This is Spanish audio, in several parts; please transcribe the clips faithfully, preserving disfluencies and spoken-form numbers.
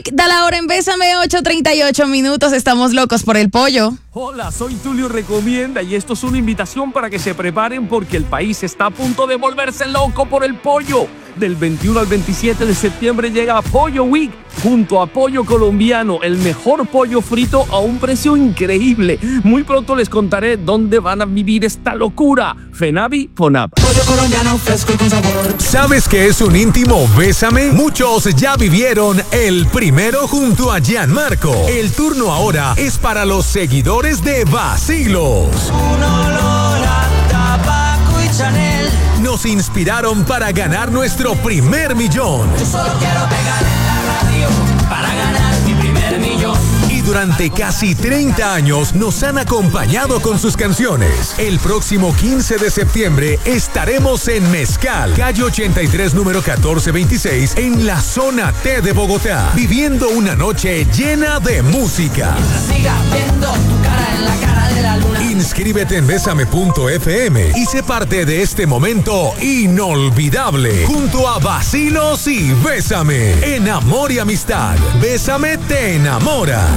Week, da la hora en Bésame, ocho treinta y ocho minutos, estamos locos por el pollo. Hola, soy Tulio Recomienda y esto es una invitación para que se preparen porque el país está a punto de volverse loco por el pollo. Del veintiuno al veintisiete de septiembre llega Pollo Week junto a Pollo Colombiano, el mejor pollo frito a un precio increíble. Muy pronto les contaré dónde van a vivir esta locura. Fenavi, Fonab. Pollo colombiano fresco y con sabor. ¿Sabes qué es un íntimo Bésame? Muchos ya vivieron el primero junto a Gianmarco. El turno ahora es para los seguidores de Vacilos. Un olor a tabaco y Chanel. Nos inspiraron para ganar nuestro primer millón. Yo solo quiero pegar en la radio para ganar mi primer millón. Y durante casi treinta años nos han acompañado con sus canciones. El próximo quince de septiembre estaremos en Mezcal, calle ochenta y tres, número catorce veintiséis, en la zona T de Bogotá, viviendo una noche llena de música. Mientras siga viendo tu cara en la cara de la luna. Inscríbete en Bésame punto f m y sé parte de este momento inolvidable junto a Vacilos y Bésame. En Amor y Amistad, Bésame te enamora.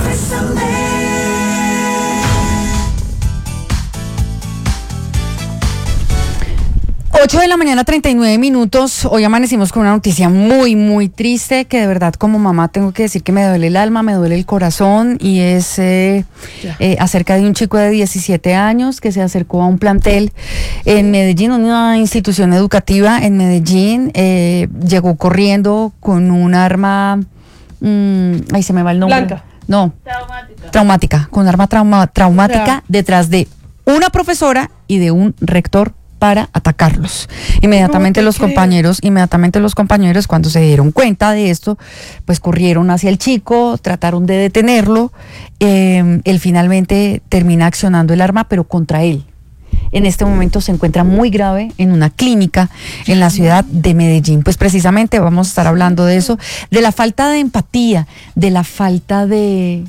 ocho de la mañana, treinta y nueve minutos. Hoy amanecimos con una noticia muy, muy triste que de verdad como mamá tengo que decir que me duele el alma, me duele el corazón y es eh, eh, acerca de un chico de diecisiete años que se acercó a un plantel en Medellín, una institución educativa en Medellín. Eh, llegó corriendo con un arma, mmm, ahí se me va el nombre. Blanca. No. Traumática. Traumática, con arma trauma, traumática O sea, detrás de una profesora y de un rector para atacarlos. Inmediatamente No te los creo. compañeros, inmediatamente los compañeros cuando se dieron cuenta de esto, pues corrieron hacia el chico, trataron de detenerlo. Eh, él finalmente termina accionando el arma, pero contra él. En este momento se encuentra muy grave en una clínica en la ciudad de Medellín. Pues precisamente vamos a estar hablando de eso, de la falta de empatía, de la falta de...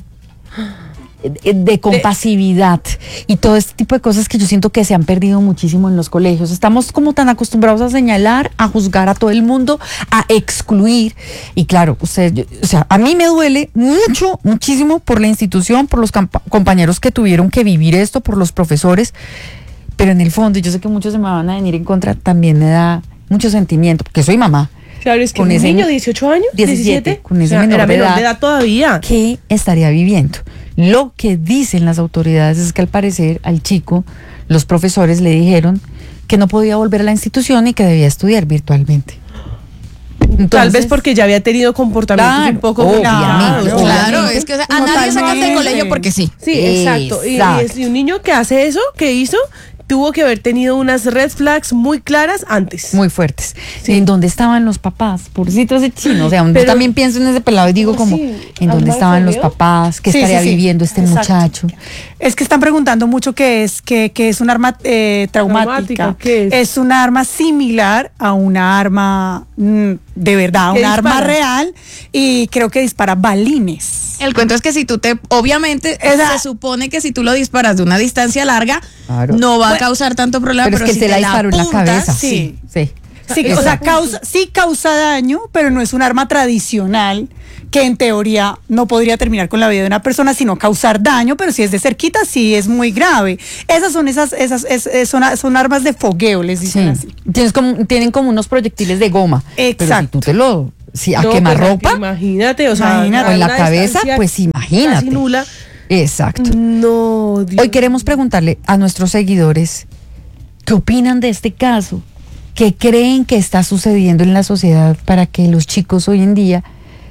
De, de compasividad y todo este tipo de cosas que yo siento que se han perdido muchísimo en los colegios. Estamos como tan acostumbrados a señalar, a juzgar a todo el mundo, a excluir. Y claro, usted, yo, o sea, a mí me duele mucho, muchísimo por la institución, por los campa- compañeros que tuvieron que vivir esto, por los profesores. Pero en el fondo, y yo sé que muchos se me van a venir en contra, también me da mucho sentimiento, porque soy mamá. Claro, es que Con un ese niño, ni- dieciocho años, diecisiete, diecisiete, con ese o sea, menor era de menor edad. de edad todavía. ¿Qué estaría viviendo? Lo que dicen las autoridades es que al parecer al chico, los profesores le dijeron que no podía volver a la institución y que debía estudiar virtualmente. Entonces, Tal vez porque ya había tenido comportamientos Claro, un poco obviamente, vulnerables. obviamente. Claro, es que o sea, a nadie sacan del colegio porque sí. Sí, exacto. Y, y Exacto. es- y un niño que hace eso, que hizo, tuvo que haber tenido unas red flags muy claras antes. Muy fuertes. Sí. ¿En dónde estaban los papás? Pobrecito ese chino. O sea, yo Pero- también pienso en ese pelado y digo No, como, sí, ¿en dónde ¿al estaban los mausoleo? papás? ¿Qué Sí, estaría sí, sí. viviendo este Exacto. muchacho? Es que están preguntando mucho qué es, que, que es un arma eh, traumática. Traumática, ¿qué es? Es un arma similar a una arma mm, de verdad, ¿Qué una arma dispara? real y creo que dispara balines. El cuento es que si tú te, obviamente, Esa- se supone que si tú lo disparas de una distancia larga, Claro. no va a Bueno, causar tanto problema, Pero pero, es que si él se te la disparó en la apuntas, cabeza. sí. Sí. Sí, o sea, Exacto. causa, sí causa daño, pero no es un arma tradicional que en teoría no podría terminar con la vida de una persona, sino causar daño, pero si es de cerquita, sí es muy grave. Esas son esas, esas, es- es- son, son armas de fogueo, les dicen Sí. así. Tienes como, tienen como unos proyectiles de goma. Pero si Exacto. tú te lo, si a No, quemarropa pues, imagínate, o sea, Imagínate. o en la una cabeza, distancia pues imagínate. casi nula. Exacto. No, Dios. Hoy queremos preguntarle a nuestros seguidores qué opinan de este caso, qué creen que está sucediendo en la sociedad para que los chicos hoy en día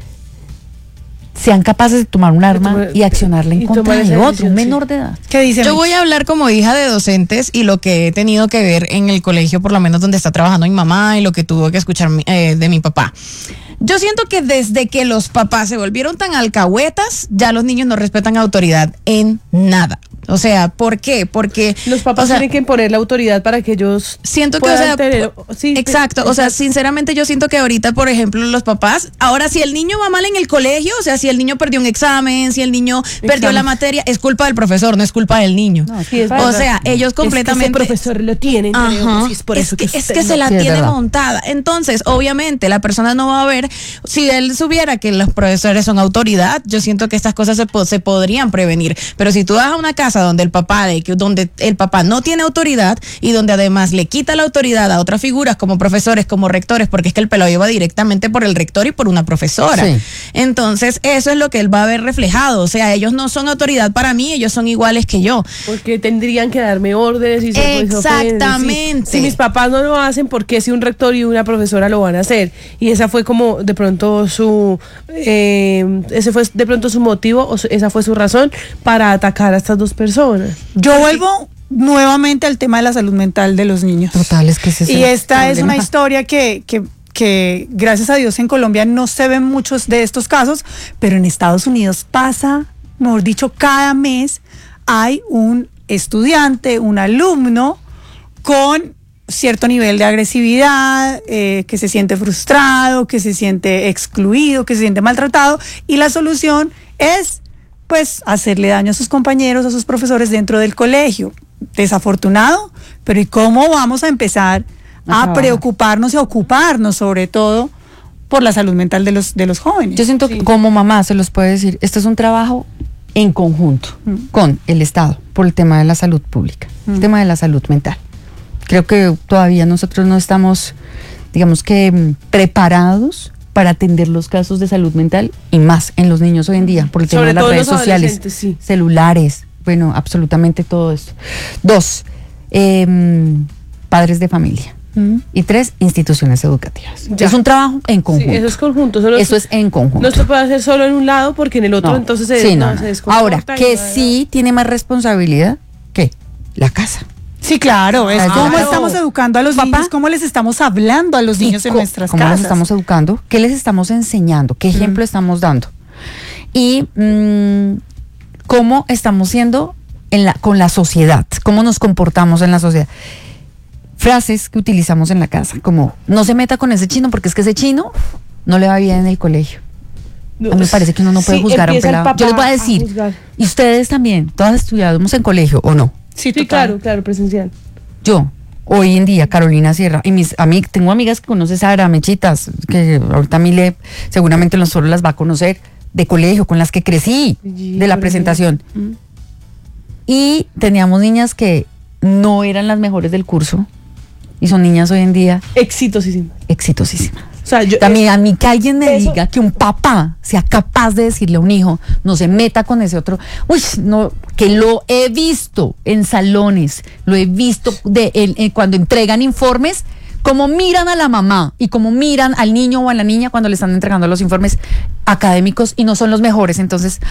sean capaces de tomar un arma tomar- y accionarla en y contra tomar de esa otro, decisión, un sí. menor de edad. ¿Qué dicen? Yo voy a hablar como hija de docentes y lo que he tenido que ver en el colegio, por lo menos donde está trabajando mi mamá y lo que tuvo que escuchar mi- eh, de mi papá. Yo siento que desde que los papás se volvieron tan alcahuetas, ya los niños no respetan autoridad en nada. O sea, ¿por qué? Porque los papás o sea, tienen que imponer la autoridad para que ellos siento que, o puedan sea, tener, sí, exacto, o sea, sinceramente yo siento que ahorita, por ejemplo, los papás, ahora si el niño va mal en el colegio, o sea, si el niño perdió un examen, si el niño perdió la materia, es culpa del profesor, no es culpa del niño. No, sí, es o verdad. sea, ellos completamente... Es que ese profesor lo tiene, Ajá, es por es eso que, que, es usted que se no. la Sí, es tiene verdad. montada. Entonces, obviamente, la persona no va a ver, si él supiera que los profesores son autoridad, yo siento que estas cosas se, po- se podrían prevenir. Pero si tú vas a una casa donde el papá de que donde el papá no tiene autoridad y donde además le quita la autoridad a otras figuras como profesores, como rectores, porque es que el pelado va directamente por el rector y por una profesora. Sí. Entonces, eso es lo que él va a ver reflejado. O sea, ellos no son autoridad para mí, ellos son iguales que yo. Porque tendrían que darme órdenes y se pues, ofenden. Exactamente. Si, si mis papás no lo hacen, ¿por qué si un rector y una profesora lo van a hacer? Y esa fue como de pronto su eh, ese fue de pronto su motivo, o su- esa fue su razón para atacar a estas dos personas. Yo vuelvo nuevamente al tema de la salud mental de los niños. Total, es que ese es Y el esta es problema. una historia que, que, que, gracias a Dios, en Colombia no se ven muchos de estos casos, pero en Estados Unidos pasa, mejor dicho, cada mes hay un estudiante, un alumno con cierto nivel de agresividad, eh, que se siente frustrado, que se siente excluido, que se siente maltratado, y la solución es pues hacerle daño a sus compañeros, a sus profesores dentro del colegio. Desafortunado, pero ¿y cómo vamos a empezar A a trabajar. preocuparnos y a ocuparnos sobre todo por la salud mental de los, de los jóvenes? Yo siento que como mamá se los puede decir, esto es un trabajo en conjunto Mm. con el Estado por el tema de la salud pública, el Mm. tema de la salud mental. Creo que todavía nosotros no estamos, digamos que, mm, preparados para atender los casos de salud mental y más en los niños hoy en día por el tema Sobre de las todo en redes los sociales, adolescentes, sí. celulares, bueno, absolutamente todo esto. Dos, em, padres de familia. Mm. Y tres, instituciones educativas. Ya. Es un trabajo en Sí, conjunto. eso es conjunto. Eso, no- Eso es en conjunto. No se puede hacer solo en un lado porque en el otro No. entonces se, Sí, no, no, no. se descomporta. Ahora, y que no- sí tiene más responsabilidad que la casa. Sí, claro, es Ah, cómo claro. estamos educando a los Papá. niños, cómo les estamos hablando a los niños Y en co- nuestras ¿Cómo casas. los estamos educando? ¿Qué les estamos enseñando? ¿Qué ejemplo estamos dando? Y mm, cómo estamos siendo en la, con la sociedad, cómo nos comportamos en la sociedad. Frases que utilizamos en la casa, como no se meta con ese chino porque es que ese chino no le va bien en el colegio. A mí me parece que uno no puede Sí, juzgar a un empieza el pelado. papá Yo les voy a a decir, juzgar. y ustedes también, todas estudiamos en colegio, ¿o no? Sí, Sí, total. claro, claro, presencial. Yo, hoy en día, Carolina Sierra, y mis amig tengo amigas que conoce Sara, Mechitas, que ahorita Mile seguramente en los foros las va a conocer, de colegio, con las que crecí, Sí, de la por presentación. Y teníamos niñas que no eran las mejores del curso, y son niñas hoy en día Exitosísimo. exitosísimas. O sea, yo, También a mí que alguien me eso- diga que un papá sea capaz de decirle a un hijo, no se meta con ese otro, uy, no, que lo he visto en salones, lo he visto de en- en cuando entregan informes, como miran a la mamá y como miran al niño o a la niña cuando le están entregando los informes académicos y no son los mejores. Entonces,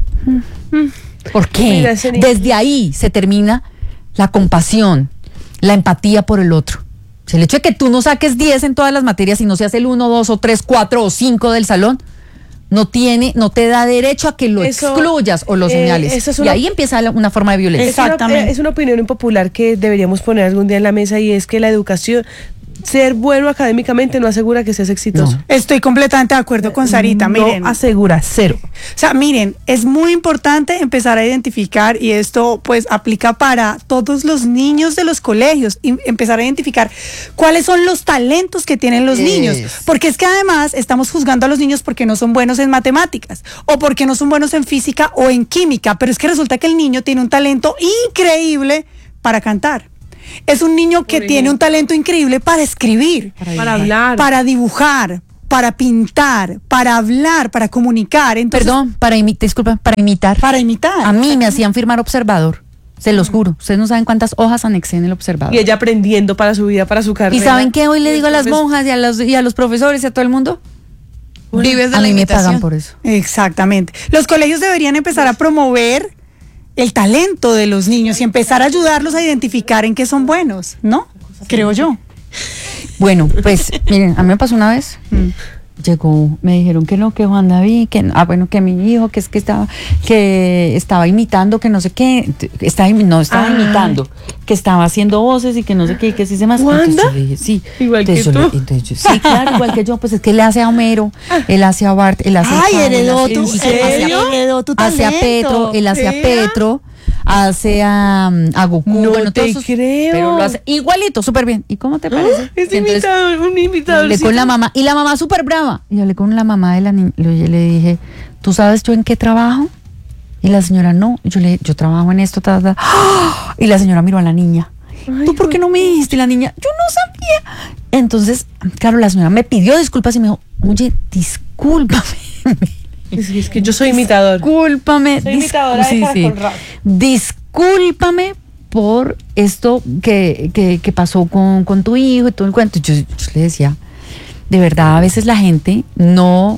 ¿por qué? Mira, ese niño- Desde ahí se termina la compasión, la empatía por el otro. O sea, el hecho de que tú no saques diez en todas las materias y no seas el uno, dos o tres, cuatro o cinco del salón, no tiene, no te da derecho a que lo Eso, excluyas o lo eh, señales. eso es Y una- ahí empieza la- una forma de violencia. Es una- Exactamente. es una opinión impopular que deberíamos poner algún día en la mesa y es que la educación, ser bueno académicamente no asegura que seas exitoso. No. Estoy completamente de acuerdo con Sarita. Miren, No asegura, cero. O sea, miren, es muy importante empezar a identificar, y esto pues aplica para todos los niños de los colegios, y empezar a identificar cuáles son los talentos que tienen los Yes. niños. Porque es que además estamos juzgando a los niños porque no son buenos en matemáticas, o porque no son buenos en física o en química, pero es que resulta que el niño tiene un talento increíble para cantar. Es un niño que Por tiene un ejemplo. talento increíble para escribir, Para hablar. para dibujar, para pintar, para hablar, para comunicar. Entonces, Perdón, para imitar, disculpa, para imitar. para imitar. A mí me hacían firmar observador. Se los juro. Ustedes no saben cuántas hojas anexé en el observador. Y ella aprendiendo para su vida, para su carrera. ¿Y saben qué hoy le Y digo a las entonces- monjas y a los, y a los profesores y a todo el mundo? Vives de A la mí me imitación. pagan por eso. Exactamente. Los colegios deberían empezar a promover el talento de los niños y empezar a ayudarlos a identificar en qué son buenos, ¿no? Creo yo. Bueno, pues miren, a mí me pasó una vez llegó, me dijeron que no, que Juan David, que no, ah, bueno, que mi hijo, que es que estaba, que estaba imitando, que no sé qué, estaba, no estaba Ah. imitando, que estaba haciendo voces y que no sé qué, que sí se más. ¿Wanda? Entonces yo le dije, sí. Igual Entonces que yo tú. le- entonces yo, sí, claro, igual que yo, pues es que él hace a Homero, él hace a Bart, él hace a Ay, Chavo, él heredó hace- tu, y que heredó, hace a- heredó tu hace a talento. Petro, él hace a ¿Vea? Petro, hace a, a Goku, No bueno, te todos esos- creo. pero lo hace igualito, súper bien. ¿Y cómo te parece? Es Y entonces, imitador, un imitador. hablé con la mamá, y la mamá súper brava. Y hablé con la mamá de la niña, le, le dije, ¿tú sabes yo en qué trabajo? Y la señora, no. Y yo le yo trabajo en esto, ta, ta. ¡Ah! Y la señora miró a la niña. Ay, ¿Tú por qué no me dijiste? Y la niña, yo no sabía. Entonces, claro, la señora me pidió disculpas y me dijo, oye, discúlpame. Es, es que yo soy imitador. Discúlpame. Soy dis- imitadora de sí, Caracol sí. Radio. Discúlpame por esto que, que, que pasó con, con tu hijo y todo el cuento. Yo, yo le decía, de verdad, a veces la gente no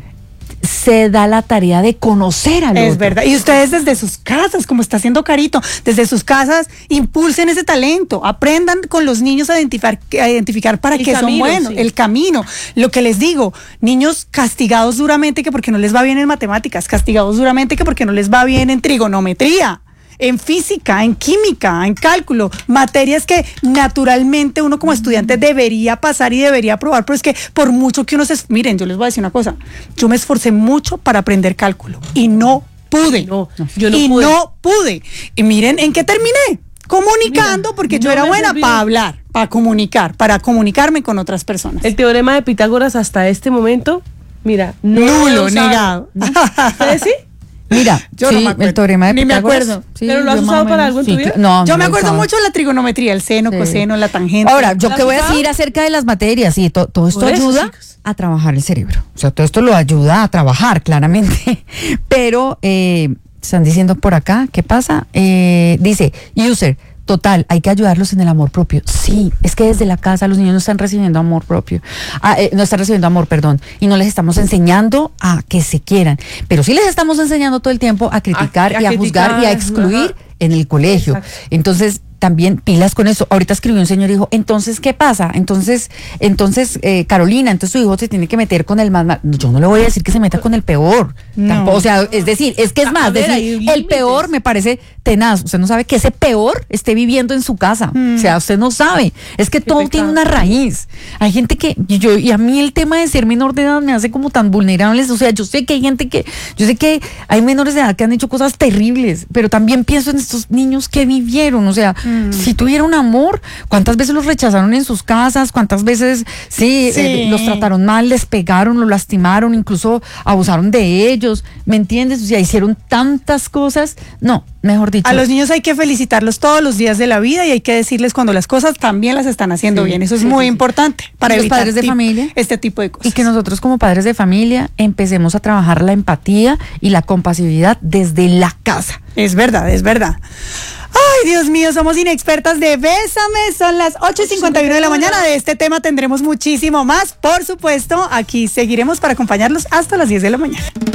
se da la tarea de conocer al Es otro. verdad. Y ustedes desde sus casas, como está haciendo Carito, desde sus casas, impulsen ese talento. Aprendan con los niños a identificar, a identificar para El qué son camino, buenos, sí. el camino. Lo que les digo, niños castigados duramente que porque no les va bien en matemáticas, castigados duramente que porque no les va bien en trigonometría, en física, en química, en cálculo, materias que naturalmente uno como estudiante debería pasar y debería aprobar, pero es que por mucho que uno se... Miren, yo les voy a decir una cosa, yo me esforcé mucho para aprender cálculo y no pude. No, yo no y pude. no pude. Y miren en qué terminé. Comunicando, Mira, porque no yo era me buena sirvió. para hablar, para comunicar, para comunicarme con otras personas. El teorema de Pitágoras hasta este momento, mira, no Nulo, lo sabe. negado. ¿Ustedes sí? Mira, Yo sí, no me acuerdo. el teorema de Ni me Pitágoras, acuerdo. sí, ¿Pero lo has yo más usado o para menos, algo en sí, tu vida? cl- No, Yo no me lo acuerdo usaba. mucho de la trigonometría, el seno, Sí. coseno, la tangente. Ahora, yo ¿Lo que has voy a usado? decir acerca de las materias, sí, to- todo esto Por eso, ayuda chicos. a trabajar el cerebro. O sea, todo esto lo ayuda a trabajar, claramente. Pero, eh, están diciendo por acá, ¿qué pasa? Eh, dice, user, total, hay que ayudarlos en el amor propio. Sí, es que desde la casa los niños no están recibiendo amor propio. Ah, eh, no están recibiendo amor, perdón. Y no les estamos enseñando a que se quieran. Pero sí les estamos enseñando todo el tiempo a criticar A- y a a juzgar y a criticar, excluir ajá. en el colegio. Exacto. Entonces, también pilas con eso. Ahorita escribió un señor y dijo, entonces, ¿qué pasa? Entonces, entonces eh, Carolina, entonces su hijo se tiene que meter con el más mal. Yo no le voy a decir que se meta con el peor. No. Tampoco, o sea, es decir, es que es A más, ver, decir, hay el límites. peor me parece tenaz. Usted no sabe que ese peor esté viviendo en su casa. O sea, usted no sabe. Es que todo pecado. tiene una raíz. Hay gente que, y yo, y a mí el tema de ser menor de edad me hace como tan vulnerables. O sea, yo sé que hay gente que, yo sé que hay menores de edad que han hecho cosas terribles, pero también pienso en estos niños que vivieron. O sea, si tuvieron amor, ¿cuántas veces los rechazaron en sus casas? ¿Cuántas veces, sí, Sí. eh, los trataron mal, les pegaron, los lastimaron, incluso abusaron de ellos? ¿Me entiendes? O sea, hicieron tantas cosas. No, mejor dicho. A los niños hay que felicitarlos todos los días de la vida y hay que decirles cuando las cosas también las están haciendo Sí, bien. Eso es sí, muy sí, sí. importante para Y los evitar padres de tip- familia. este tipo de cosas. Y que nosotros como padres de familia empecemos a trabajar la empatía y la compasividad desde la casa. Es verdad, es verdad. Ay, Dios mío, somos inexpertas de Bésame. Son las ocho y cincuenta y uno de la mañana. De este tema tendremos muchísimo más. Por supuesto, aquí seguiremos para acompañarlos hasta las diez de la mañana.